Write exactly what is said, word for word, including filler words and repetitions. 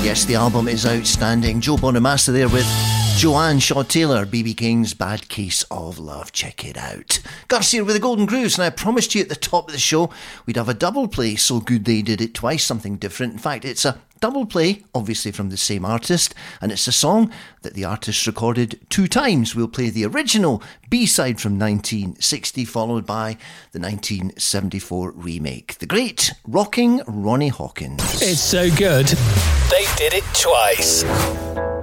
Yes, the album is outstanding. Joe Bonamassa there with Joanne Shaw Taylor, B B King's Bad Case of Love. Check it out. Garcia with the Golden Grooves, and I promised you at the top of the show we'd have a double play. So good they did it twice, something different. In fact, it's a double play, obviously from the same artist, and it's a song that the artist recorded two times. We'll play the original B-side from nineteen sixty, followed by the nineteen seventy-four remake. The great Rocking Ronnie Hawkins. It's so good, they did it twice.